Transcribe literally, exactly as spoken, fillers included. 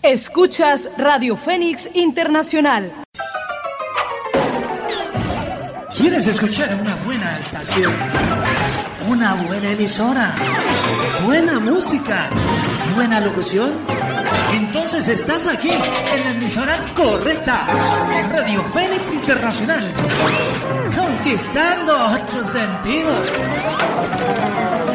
Escuchas Radio Fénix Internacional. ¿Quieres escuchar una buena estación? ¿Una buena emisora? ¿Buena música? ¿Buena locución? Entonces estás aquí, en la emisora correcta. Radio Fénix Internacional. Conquistando tus sentidos.